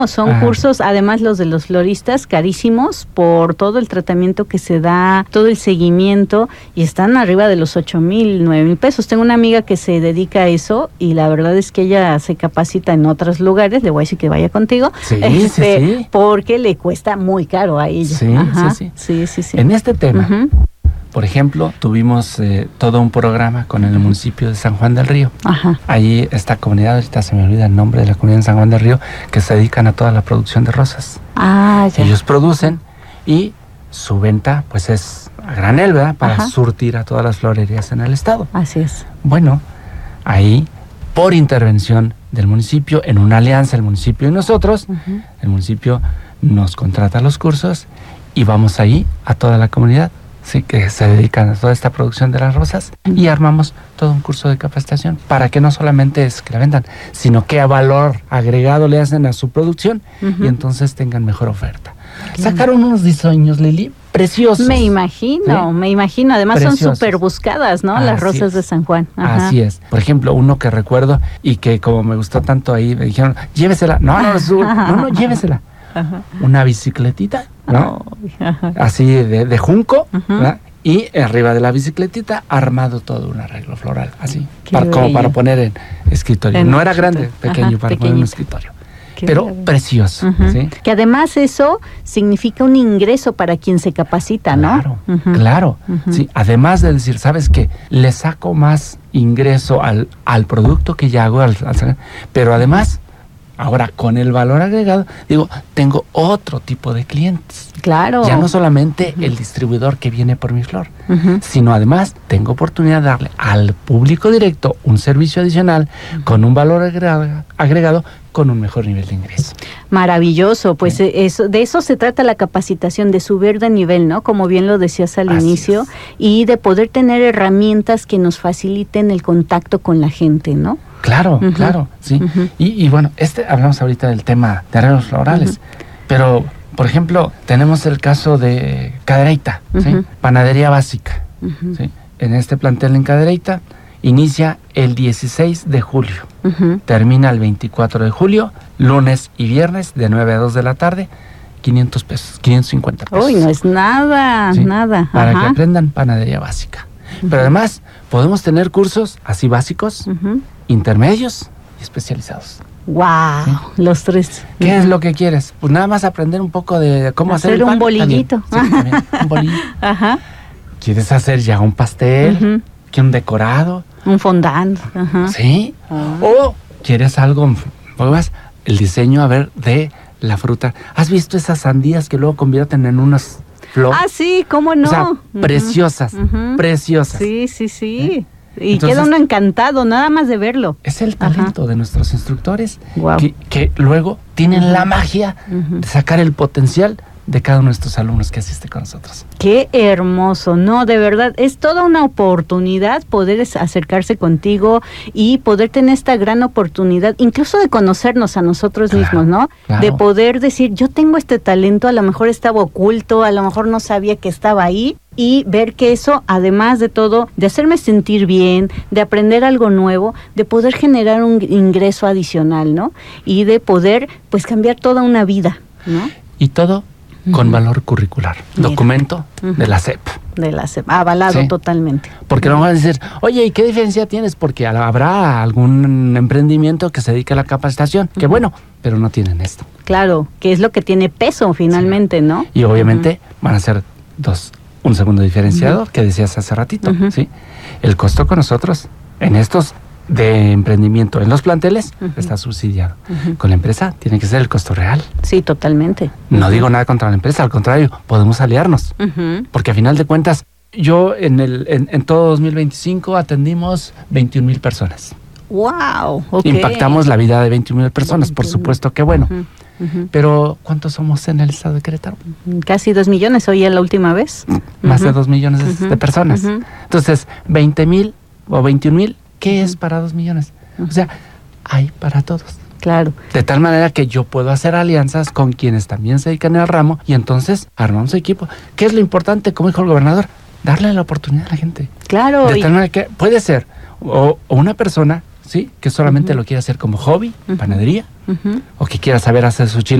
Son cursos, además los de los floristas, carísimos por todo el tratamiento que se da, todo el seguimiento, y están arriba de los 8,000, 9,000 pesos. Tengo una amiga que se dedica a eso y la verdad es que ella se capacita en otros lugares, le voy a decir que vaya contigo, sí. Porque le cuesta muy caro a ella. Sí. En este tema, por ejemplo, tuvimos todo un programa con el municipio de San Juan del Río. Ahí esta comunidad, ahorita se me olvida el nombre de la comunidad de San Juan del Río, que se dedican a toda la producción de rosas. Ellos producen y su venta pues es a granel, ¿verdad? Para surtir a todas las florerías en el estado. Así es. Bueno, ahí por intervención del municipio, en una alianza el municipio y nosotros, el municipio nos contrata los cursos y vamos ahí a toda la comunidad. Sí, que se dedican a toda esta producción de las rosas y armamos todo un curso de capacitación para que no solamente es que la vendan, sino que a valor agregado le hacen a su producción y entonces tengan mejor oferta. Sacaron unos diseños, Lili, preciosos. Me imagino. Además preciosos. Son súper buscadas, ¿no? Las rosas de San Juan. Así es. Por ejemplo, uno que recuerdo y que como me gustó tanto ahí, me dijeron, llévesela. No, llévesela. Una bicicletita, ¿no? Así de junco, y arriba de la bicicletita armado todo un arreglo floral, así, como para poner en escritorio. No era grande, pequeño, para poner en un escritorio. Pero precioso. ¿Sí? Que además eso significa un ingreso para quien se capacita, ¿no? Claro. Sí, además de decir, ¿sabes qué? Le saco más ingreso al producto que ya hago, pero además, ahora, con el valor agregado, digo, tengo otro tipo de clientes. Claro. Ya no solamente el distribuidor que viene por mi flor, sino además tengo oportunidad de darle al público directo un servicio adicional con un valor agregado con un mejor nivel de ingreso. Maravilloso, pues de eso se trata la capacitación, de subir de nivel, ¿no? Como bien lo decías al inicio, y de poder tener herramientas que nos faciliten el contacto con la gente, ¿no? Claro, sí. Y bueno, hablamos ahorita del tema de arreglos florales, pero, por ejemplo, tenemos el caso de Cadereyta, ¿sí? Panadería básica, ¿sí? En este plantel en Cadereyta inicia el 16 de julio, termina el 24 de julio, lunes y viernes de 9 a 2 de la tarde, 500 pesos, 550 pesos. Uy, no es nada, ¿sí? nada. Para que aprendan panadería básica. Pero además, podemos tener cursos así básicos, intermedios y especializados. ¡Wow! ¿Sí? Los tres. ¿Qué es lo que quieres? Pues nada más aprender un poco de cómo hacer el pan. Un bolillito. También, un bolillo. ¿Quieres hacer ya un pastel? ¿Que un decorado? Un fondant. ¿Sí? O quieres algo más, el diseño, de la fruta. ¿Has visto esas sandías que luego convierten en unas flores? Sí, ¿cómo no? O sea, preciosas, preciosas. Sí. Y entonces, queda uno encantado, nada más de verlo. Es el talento de nuestros instructores que luego tienen la magia de sacar el potencial de cada uno de estos alumnos que asiste con nosotros. ¡Qué hermoso! No, de verdad, es toda una oportunidad poder acercarse contigo y poder tener esta gran oportunidad, incluso de conocernos a nosotros mismos, ¿no? Claro. De poder decir, yo tengo este talento, a lo mejor estaba oculto, a lo mejor no sabía que estaba ahí, y ver que eso, además de todo, de hacerme sentir bien, de aprender algo nuevo, de poder generar un ingreso adicional, ¿no? Y de poder, pues, cambiar toda una vida, ¿no? Y todo con valor curricular. Documento de la SEP. De la SEP, avalado totalmente. Porque no van a decir, oye, ¿y qué diferencia tienes? Porque habrá algún emprendimiento que se dedique a la capacitación, que bueno, pero no tienen esto. Claro, que es lo que tiene peso finalmente, ¿no? Y obviamente van a ser un segundo diferenciador que decías hace ratito, ¿sí? El costo con nosotros en estos de emprendimiento en los planteles está subsidiado. Con la empresa tiene que ser el costo real. Sí, totalmente. No digo nada contra la empresa, al contrario, podemos aliarnos. Porque a final de cuentas, yo en todo 2025 atendimos 21,000 personas. ¡Wow! Impactamos la vida de 21,000 personas, por supuesto que bueno. Pero ¿cuántos somos en el estado de Querétaro? Casi 2 millones, oí la última vez. Más de 2 millones de personas. Entonces, 20,000 o 21,000, ¿qué es para 2 millones? O sea, hay para todos. Claro. De tal manera que yo puedo hacer alianzas con quienes también se dedican al ramo y entonces armamos equipo. ¿Qué es lo importante, como dijo el gobernador? Darle la oportunidad a la gente. Claro. De tal manera que puede ser o una persona, ¿sí? Que solamente lo quiere hacer como hobby, panadería, o que quiera saber hacer su chile